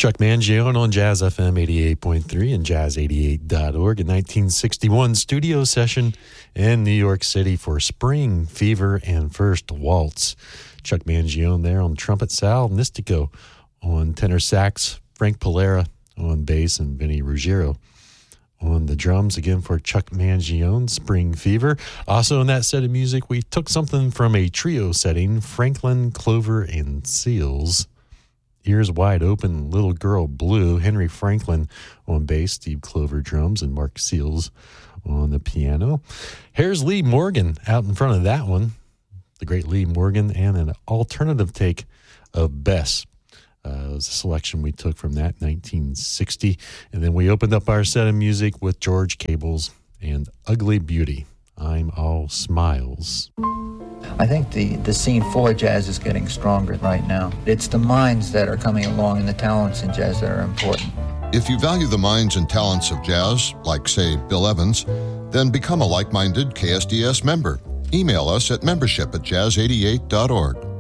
Chuck Mangione on Jazz FM 88.3 and jazz88.org. A 1961 studio session in New York City for Spring Fever and First Waltz. Chuck Mangione there on trumpet, Sal Nistico on tenor sax, Frank Polera on bass, and Vinny Ruggiero on the drums. Again for Chuck Mangione, Spring Fever. Also in that set of music, we took something from a trio setting, Franklin, Clover, and Seals. Ears Wide Open, Little Girl Blue, Henry Franklin on bass, Steve Clover drums, and Mark Seals on the piano. Here's Lee Morgan out in front of that one, the great Lee Morgan, and an alternative take of Bess. It was a selection we took from that, 1960. And then we opened up our set of music with George Cables and Ugly Beauty, I'm All Smiles. I think the scene for jazz is getting stronger right now. It's the minds that are coming along and the talents in jazz that are important. If you value the minds and talents of jazz, like, say, Bill Evans, then become a like-minded KSDS member. Email us at membership@jazz88.org.